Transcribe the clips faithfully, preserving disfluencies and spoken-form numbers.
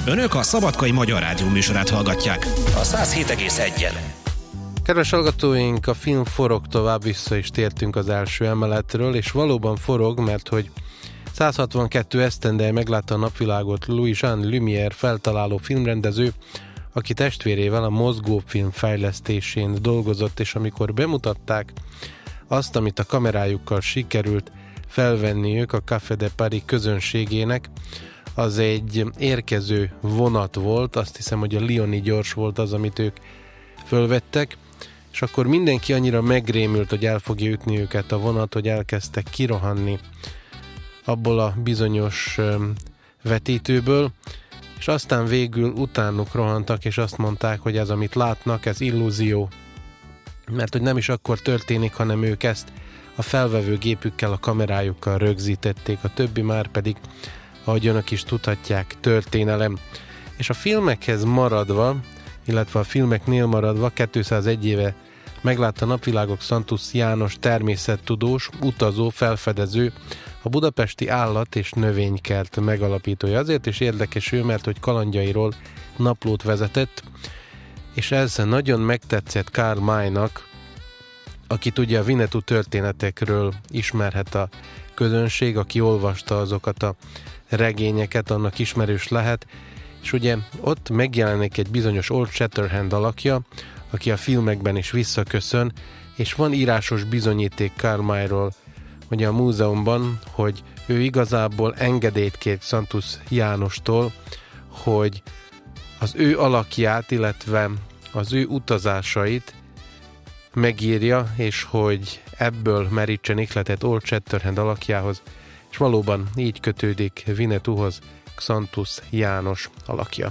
Önök a Szabadkai Magyar Rádió műsorát hallgatják. A száz hét egész egyen. Kedves hallgatóink, a film forog tovább, vissza is tértünk az első emeletről, és valóban forog, mert hogy száz hatvankettő esztendeje meglátta a napvilágot Louis-Jean Lumière feltaláló filmrendező, aki testvérével a mozgófilm fejlesztésén dolgozott, és amikor bemutatták azt, amit a kamerájukkal sikerült felvenniük a Café de Paris közönségének, az egy érkező vonat volt, azt hiszem, hogy a Lioni gyors volt az, amit ők fölvettek, és akkor mindenki annyira megrémült, hogy el fogja ütni őket a vonat, hogy elkezdtek kirohanni abból a bizonyos vetítőből, és aztán végül utánuk rohantak, és azt mondták, hogy ez, amit látnak, ez illúzió, mert hogy nem is akkor történik, hanem ők ezt a felvevő gépükkel, a kamerájukkal rögzítették, a többi már pedig, ahogy önök is tudhatják, történelem. És a filmekhez maradva, illetve a filmeknél maradva kétszázegy éve meglátta napvilágot Szantusz János természettudós, utazó, felfedező, a budapesti állat- és növénykert megalapítója. Azért is érdekes ő, mert hogy kalandjairól naplót vezetett, és ez nagyon megtetszett Karl Maynak, akit ugye a Winnetou történetekről ismerhet a közönség, aki olvasta azokat a regényeket, annak ismerős lehet, és ugye ott megjelenik egy bizonyos Old Shatterhand alakja, aki a filmekben is visszaköszön, és van írásos bizonyíték Karl Mayról, ugye a múzeumban, hogy ő igazából engedélyt kért Szantusz Jánostól, hogy az ő alakját, illetve az ő utazásait megírja, és hogy ebből merítsen ihletet Old Shatterhand alakjához, és valóban így kötődik Winnetouhoz Szantusz János alakja.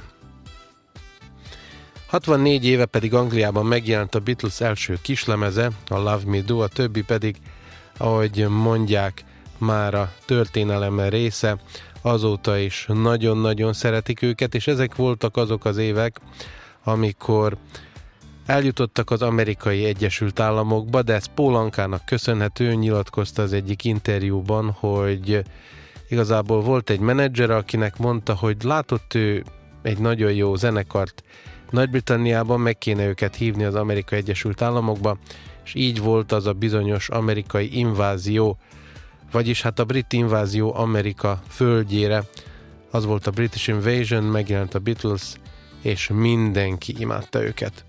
hatvannégy éve pedig Angliában megjelent a Beatles első kislemeze, a Love Me Do, a többi pedig, ahogy mondják, már a történelem része, azóta is nagyon-nagyon szeretik őket, és ezek voltak azok az évek, amikor eljutottak az Amerikai Egyesült Államokba, de ez Paul Ankának köszönhető, nyilatkozta az egyik interjúban, hogy igazából volt egy menedzser, akinek mondta, hogy látott ő egy nagyon jó zenekart Nagy-Britanniában, meg kéne őket hívni az Amerikai Egyesült Államokba, és így volt az a bizonyos amerikai invázió, vagyis hát a brit invázió Amerika földjére, az volt a British Invasion, megjelent a Beatles, és mindenki imádta őket.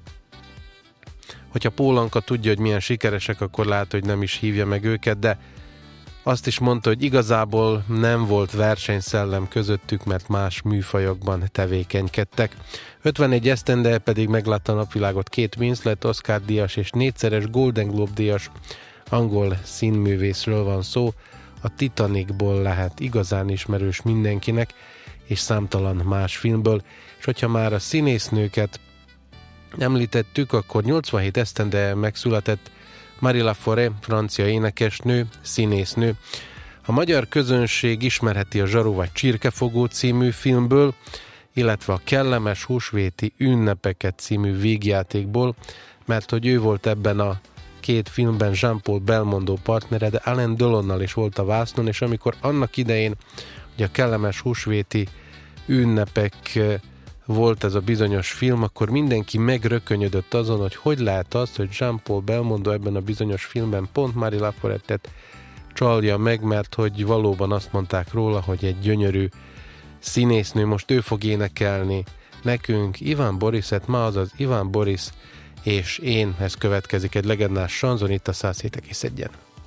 Hogyha Paul Anka tudja, hogy milyen sikeresek, akkor lehet, hogy nem is hívja meg őket, de azt is mondta, hogy igazából nem volt versenyszellem közöttük, mert más műfajokban tevékenykedtek. ötvenegy esztendeje pedig meglátta a napvilágot Kate Winslet, Oscar-díjas és négyszeres Golden Globe-díjas angol színművészről van szó. A Titanicból lehet igazán ismerős mindenkinek, és számtalan más filmből, és hogyha már a színésznőket említettük, akkor nyolcvanhét esztendeje megszületett Marie Laforêt, francia énekesnő, színésznő. A magyar közönség ismerheti a Zsaru vagy Csirkefogó című filmből, illetve a Kellemes húsvéti ünnepeket című vígjátékból, mert hogy ő volt ebben a két filmben Jean-Paul Belmondo partnere, de Alain Delonnal is volt a vásznon, és amikor annak idején, hogy a Kellemes húsvéti ünnepek volt ez a bizonyos film, akkor mindenki megrökönyödött azon, hogy hogy lehet az, hogy Jean-Paul Belmondo ebben a bizonyos filmben pont Marie Laforêtet csalja meg, mert hogy valóban azt mondták róla, hogy egy gyönyörű színésznő, most ő fog énekelni nekünk Iván Boriset, ma azaz Iván Boris és én, ez következik egy legendás sanzon itt a száz hét egész egyen.